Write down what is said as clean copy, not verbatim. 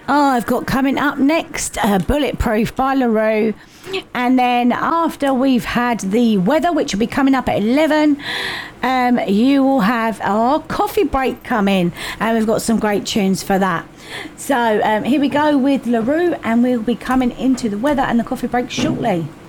Oh, I've got coming up next, Bulletproof by LaRue. And then after we've had the weather, which will be coming up at 11, you will have our coffee break coming. And we've got some great tunes for that. So here we go with LaRue, and we'll be coming into the weather and the coffee break shortly.